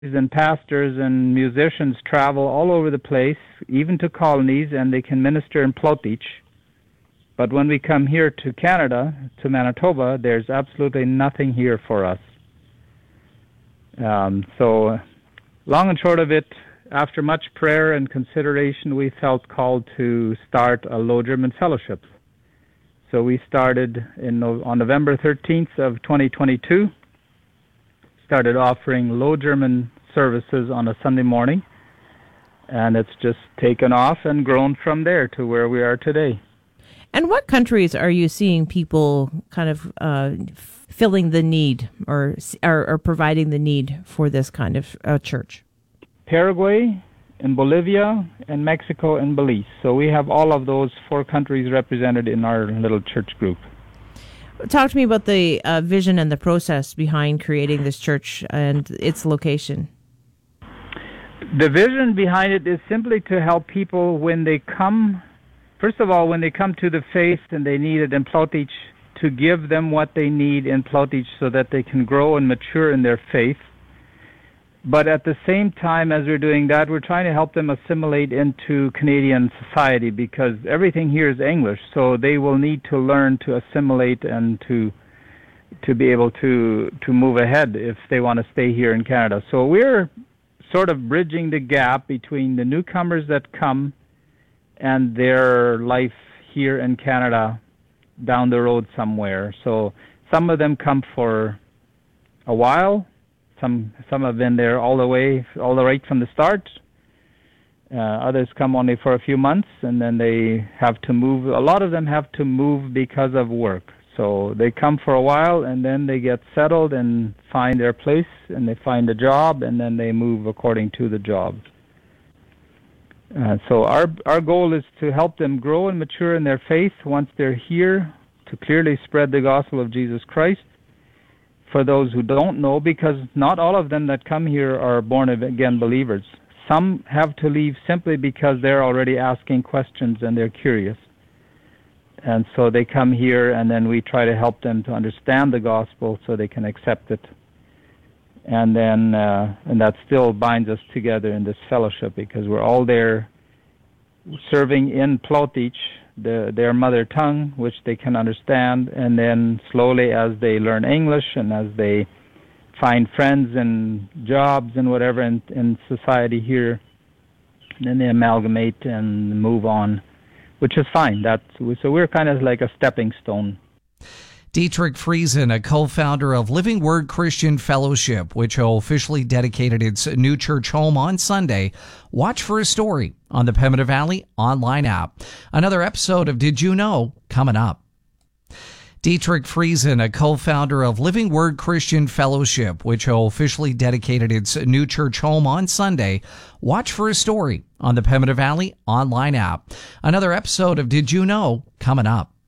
and pastors and musicians travel all over the place, even to colonies, and they can minister in Plotich. But when we come here to Canada, to Manitoba, there's absolutely nothing here for us. So, long and short of it, after much prayer and consideration, we felt called to start a Low German fellowship. So we started on November 13th of 2022, started offering Low German services on a Sunday morning, and it's just taken off and grown from there to where we are today. And what countries are you seeing people kind of filling the need or providing the need for this kind of church? Paraguay, and Bolivia, and Mexico, and Belize. So we have all of those 4 countries represented in our little church group. Talk to me about the vision and the process behind creating this church and its location. The vision behind it is simply to help people when they come, first of all, when they come to the faith and they need it in Plotich, to give them what they need in Plotich so that they can grow and mature in their faith. But at the same time as we're doing that, we're trying to help them assimilate into Canadian society, because everything here is English, so they will need to learn to assimilate and to be able to move ahead if they want to stay here in Canada. So we're sort of bridging the gap between the newcomers that come and their life here in Canada down the road somewhere. So some of them come for a while. Some have been there all the right from the start. Others come only for a few months, and then they have to move. A lot of them have to move because of work. So they come for a while, and then they get settled and find their place, and they find a job, and then they move according to the job. So our goal is to help them grow and mature in their faith once they're here, to clearly spread the gospel of Jesus Christ. For those who don't know, because not all of them that come here are born-again believers. Some have to leave simply because they're already asking questions and they're curious. And so they come here, and then we try to help them to understand the gospel so they can accept it. And then and that still binds us together in this fellowship, because we're all there serving in Plotich, their mother tongue, which they can understand, and then slowly as they learn English and as they find friends and jobs and whatever in society here, then they amalgamate and move on, which is fine. So we're kind of like a stepping stone. Dietrich Friesen, a co-founder of Living Word Christian Fellowship, which officially dedicated its new church home on Sunday. Watch for a story on the Pembina Valley online app. Another episode of Did You Know coming up. Dietrich Friesen, a co-founder of Living Word Christian Fellowship, which officially dedicated its new church home on Sunday. Watch for a story on the Pembina Valley online app. Another episode of Did You Know coming up.